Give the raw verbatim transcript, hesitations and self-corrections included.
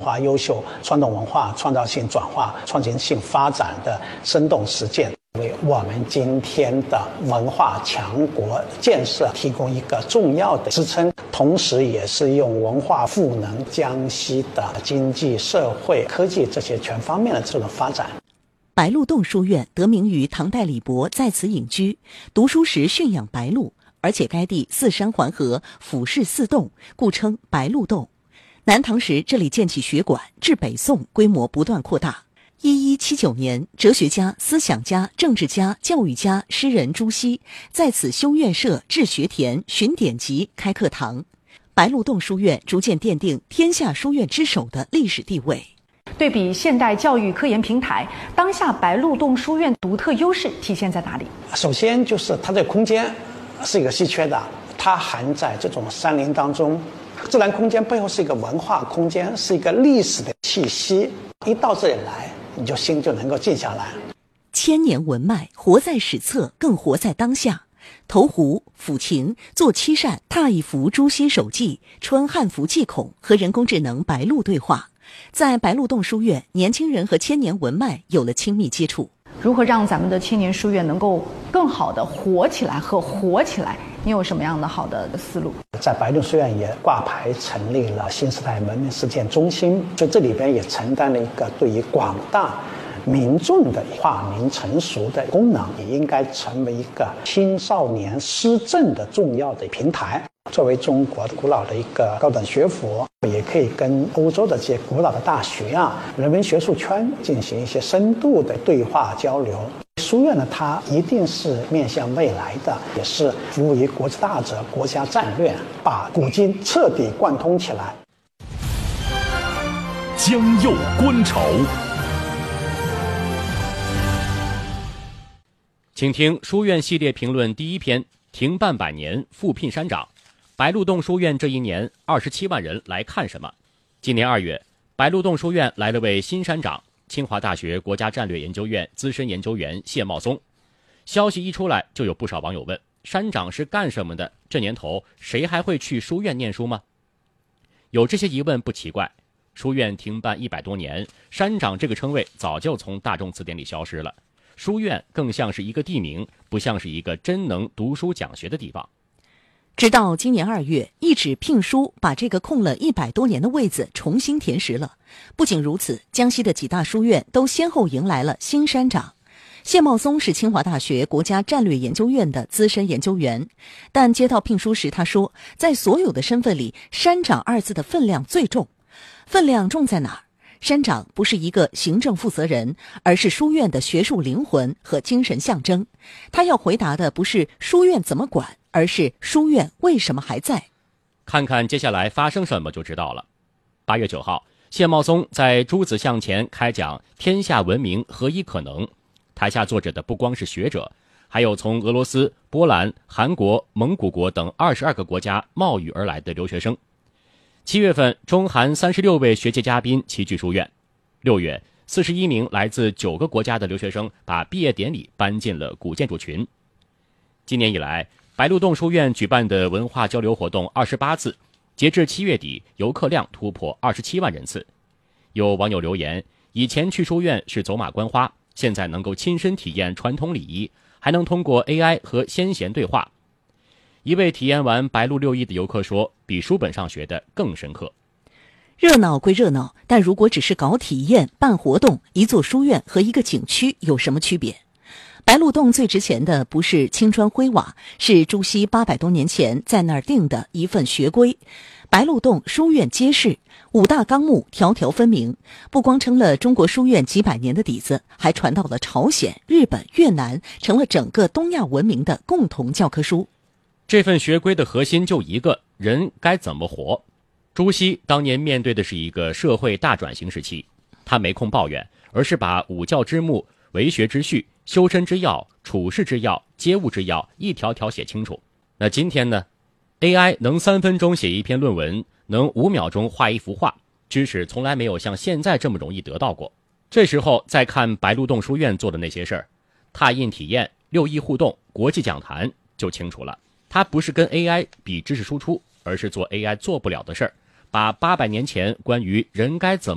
化优秀传统文化创造性转化、创新性发展的生动实践，为我们今天的文化强国建设提供一个重要的支撑，同时也是用文化赋能江西的经济、社会、科技这些全方面的这种发展。 白鹿洞书院得名于唐代李博在此隐居，读书时驯养白鹿，而且该地四山环河，俯视四洞，故称白鹿洞。南唐时这里建起学馆，至北宋规模不断扩大。一一七九年，哲学家、思想家、政治家、教育家、诗人朱熹在此修院舍、治学田、寻典籍、开课堂。白鹿洞书院逐渐奠定天下书院之首的历史地位。 对比现代教育科研平台，当下白鹿洞书院独特优势体现在哪里？ 首先就是它这个空间是一个稀缺的，它含在这种山林当中，自然空间背后是一个文化空间，是一个历史的气息。一到这里来，你就心就能够静下来。 千年文脉，活在史册，更活在当下。投壶、抚琴、做漆扇、拓一幅朱熹手记、穿汉服祭孔，和人工智能白鹿对话。在白鹿洞书院，年轻人和千年文脉有了亲密接触。 如何让咱们的千年书院能够更好的活起来和活起来？你有什么样的好的思路？ 在白鹿书院也挂牌成立了新时代文明实践中心，所以这里边也承担了一个对于广大民众的化名成熟的功能，也应该成为一个青少年施政的重要的平台。作为中国古老的一个高等学府，也可以跟欧洲的这些古老的大学啊、人文学术圈进行一些深度的对话交流。书院呢，它一定是面向未来的，也是服务于国之大者、国家战略，把古今彻底贯通起来。 江右观潮， 请听书院系列评论第一篇：停办百年，复聘山长。白鹿洞书院这一年二十七万人来看什么？今年二月，白鹿洞书院来了位新山长，清华大学国家战略研究院资深研究员谢茂松。消息一出来，就有不少网友问：山长是干什么的？这年头谁还会去书院念书吗？有这些疑问不奇怪，书院停办一百多年，山长这个称谓早就从大众词典里消失了。书院更像是一个地名，不像是一个真能读书讲学的地方。 直到今年二月，一纸聘书把这个空了一百多年的位子重新填实了。不仅如此，江西的几大书院都先后迎来了新山长。谢茂松是清华大学国家战略研究院的资深研究员，但接到聘书时，他说，在所有的身份里，山长二字的分量最重。分量重在哪儿？山长不是一个行政负责人，而是书院的学术灵魂和精神象征。他要回答的不是书院怎么管，而是书院为什么还在。 看看接下来发生什么就知道了。八月九号，谢茂松在朱子巷前开讲天下文明何以可能，台下坐着的不光是学者，还有从俄罗斯、波兰、韩国、蒙古国等二十二个国家冒雨而来的留学生。七月份，中韩三十六位学界嘉宾齐聚书院。六月，四十一名来自九个国家的留学生把毕业典礼搬进了古建筑群。今年以来，白鹿洞书院举办的文化交流活动二十八次，截至七月底，游客量突破二十七万人次。有网友留言，以前去书院是走马观花，现在能够亲身体验传统礼仪，还能通过 A I 和先贤对话。一位体验完白鹿六艺的游客说，比书本上学的更深刻。 热闹归热闹，但如果只是搞体验、办活动，一座书院和一个景区有什么区别？白鹿洞最值钱的不是青砖灰瓦，是朱熹八百多年前在那儿定的一份学规。白鹿洞书院揭示，五大纲目条条分明，不光成了中国书院几百年的底子，还传到了朝鲜、日本、越南，成了整个东亚文明的共同教科书。 这份学规的核心就一个，人该怎么活。朱熹当年面对的是一个社会大转型时期，他没空抱怨，而是把五教之目、为学之序、修身之要、处世之要、接物之要一条条写清楚。那今天呢？ A I 能三分钟写一篇论文，能五秒钟画一幅画，知识从来没有像现在这么容易得到过。这时候再看白鹿洞书院做的那些事儿，拓印体验、六艺互动、国际讲坛，就清楚了。它不是跟 A I 比知识输出，而是做 A I 做不了的事儿，把八百年前关于人该怎么